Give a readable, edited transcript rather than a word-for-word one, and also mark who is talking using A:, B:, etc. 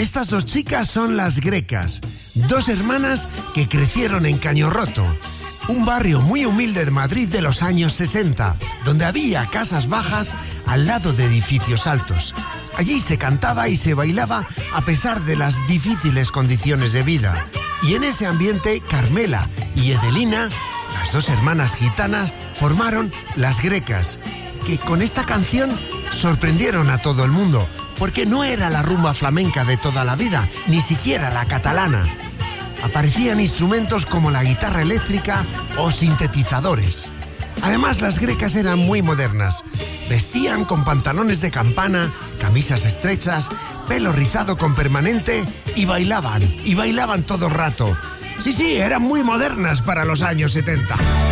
A: Estas dos chicas son las Grecas, dos hermanas que crecieron en Cañorroto, un barrio muy humilde de Madrid de los años 60, donde había casas bajas al lado de edificios altos. Allí se cantaba y se bailaba a pesar de las difíciles condiciones de vida. Y en ese ambiente, Carmela y Edelina, las dos hermanas gitanas, formaron las Grecas, que con esta canción sorprendieron a todo el mundo, porque no era la rumba flamenca de toda la vida, ni siquiera la catalana. Aparecían instrumentos como la guitarra eléctrica o sintetizadores. Además, las Grecas eran muy modernas. Vestían con pantalones de campana, camisas estrechas, pelo rizado con permanente y bailaban todo el rato. Sí, eran muy modernas para los años 70.